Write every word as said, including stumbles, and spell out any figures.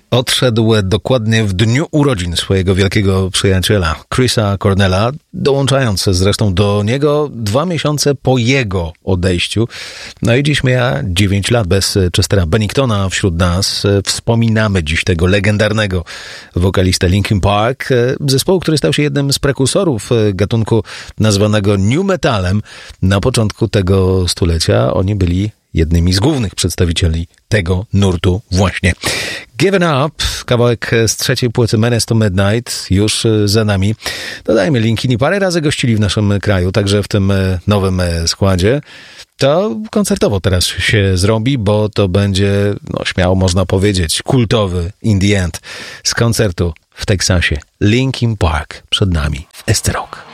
Odszedł dokładnie w dniu urodzin swojego wielkiego przyjaciela, Chrisa Cornella, dołączając zresztą do niego dwa miesiące po jego odejściu. No i dziś mija dziewięć lat bez Chestera Benningtona wśród nas. Wspominamy dziś tego legendarnego wokalistę Linkin Park, zespołu, który stał się jednym z prekursorów gatunku nazwanego new metalem. Na początku tego stulecia oni byli jednymi z głównych przedstawicieli tego nurtu właśnie. Given Up, kawałek z trzeciej płyty Menace to Midnight, już za nami. Dodajmy, Linkini parę razy gościli w naszym kraju, także w tym nowym składzie. To koncertowo teraz się zrobi, bo to będzie, no śmiało można powiedzieć, kultowy In The End z koncertu w Teksasie. Linkin Park przed nami w S C Rock.